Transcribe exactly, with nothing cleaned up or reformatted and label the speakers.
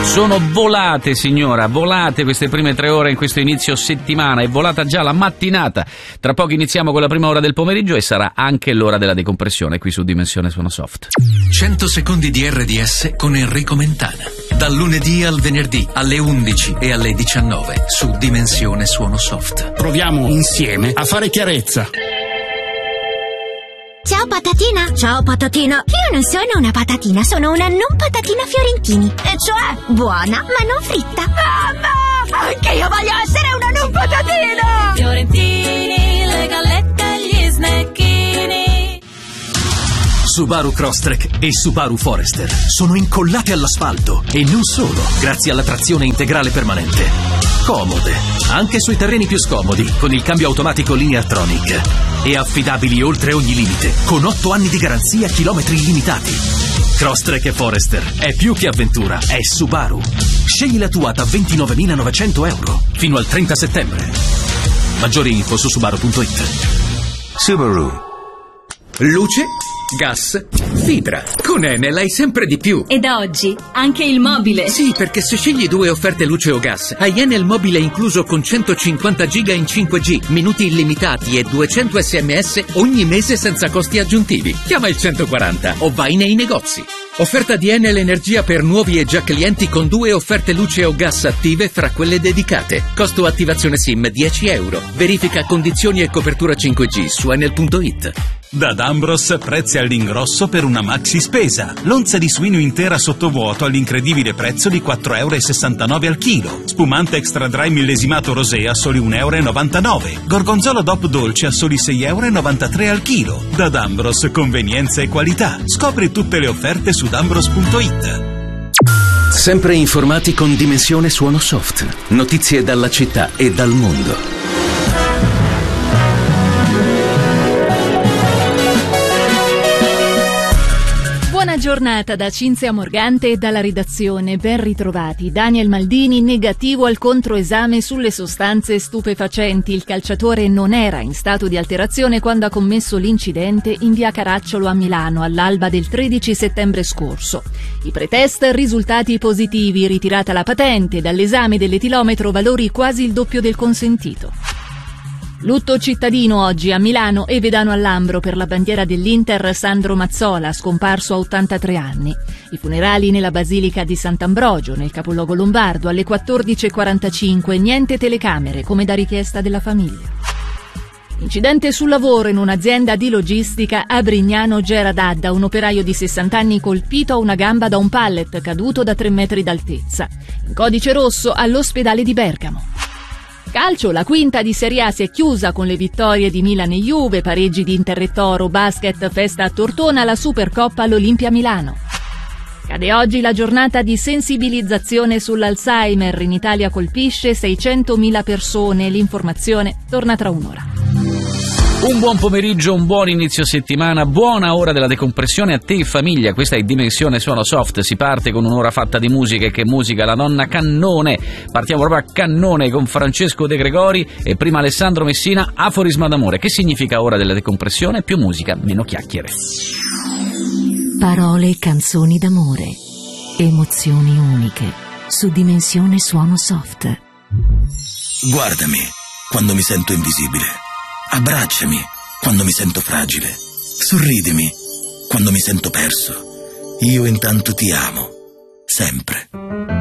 Speaker 1: Sono volate, signora, volate queste prime tre ore in questo inizio settimana, è volata già la mattinata. Tra poco iniziamo con la prima ora del pomeriggio e sarà anche l'ora della decompressione qui su Dimensione Suono Soft.
Speaker 2: cento secondi di R D S con Enrico Mentana. Dal lunedì al venerdì alle undici e alle diciannove su Dimensione Suono Soft.
Speaker 3: Proviamo insieme a fare chiarezza.
Speaker 4: Ciao patatina! Ciao patatina! Io non sono una patatina, sono una non patatina Fiorentini. E cioè, buona, ma non fritta. Mamma! Anche io voglio essere una non patatina!
Speaker 5: Fiorentini, le gallette e gli snecchini.
Speaker 6: Subaru Crosstrek e Subaru Forester sono incollate all'asfalto e non solo, grazie alla trazione integrale permanente. Comode, anche sui terreni più scomodi, con il cambio automatico Lineartronic. E affidabili oltre ogni limite, con otto anni di garanzia, chilometri illimitati. Crosstrek e Forester è più che avventura, è Subaru. Scegli la tua da ventinovemilanovecento euro fino al trenta settembre. Maggiori info su subaru punto it.
Speaker 2: Subaru. Luce, gas, fibra. Con Enel hai sempre di più.
Speaker 5: E da oggi anche il mobile.
Speaker 2: Sì, perché se scegli due offerte luce o gas, hai Enel mobile incluso con centocinquanta giga in cinque G, minuti illimitati e duecento sms ogni mese senza costi aggiuntivi. Chiama il centoquaranta o vai nei negozi. Offerta di Enel Energia per nuovi e già clienti con due offerte luce o gas attive fra quelle dedicate. Costo attivazione SIM dieci euro. Verifica condizioni e copertura cinque G su enel punto it.
Speaker 7: Da D'Ambros prezzi all'ingrosso per una maxi spesa. L'onza di suino intera sottovuoto all'incredibile prezzo di quattro virgola sessantanove euro al chilo. Spumante extra dry millesimato rosé a soli un virgola novantanove euro. Gorgonzola DOP dolce a soli sei virgola novantatré euro al chilo. Da D'Ambros convenienza e qualità. Scopri tutte le offerte su d'ambros punto it.
Speaker 6: Sempre informati con Dimensione Suono Soft. Notizie dalla città e dal mondo.
Speaker 8: Buona giornata da Cinzia Morgante e dalla redazione. Ben ritrovati. Daniel Maldini negativo al controesame sulle sostanze stupefacenti. Il calciatore non era in stato di alterazione quando ha commesso l'incidente in via Caracciolo a Milano all'alba del tredici settembre scorso. I pretest risultati positivi, ritirata la patente, dall'esame dell'etilometro valori quasi il doppio del consentito. Lutto cittadino oggi a Milano e Vedano al Lambro per la bandiera dell'Inter Sandro Mazzola, scomparso a ottantatré anni. I funerali nella Basilica di Sant'Ambrogio, nel capoluogo lombardo, alle quattordici e quarantacinque, niente telecamere, come da richiesta della famiglia. Incidente sul lavoro in un'azienda di logistica a Brignano Geradadda, un operaio di sessanta anni colpito a una gamba da un pallet caduto da tre metri d'altezza. In codice rosso all'ospedale di Bergamo. Calcio, la quinta di Serie A si è chiusa con le vittorie di Milan e Juve, pareggi di Inter e Toro, basket, festa a Tortona, la Supercoppa all'Olimpia Milano. Cade oggi la giornata di sensibilizzazione sull'Alzheimer. In Italia colpisce seicentomila persone. L'informazione torna tra un'ora.
Speaker 1: Un buon pomeriggio, un buon inizio settimana, buona ora della decompressione a te e famiglia. Questa è Dimensione Suono Soft. Si parte con un'ora fatta di musica e che musica, la nonna Cannone. Partiamo proprio a cannone con Francesco De Gregori e prima Alessandro Messina, Aforisma d'amore. Che significa ora della decompressione? Più musica, meno chiacchiere.
Speaker 9: Parole e canzoni d'amore, emozioni uniche su Dimensione Suono Soft.
Speaker 10: Guardami quando mi sento invisibile. Abbracciami quando mi sento fragile. Sorridimi quando mi sento perso. Io intanto ti amo, sempre.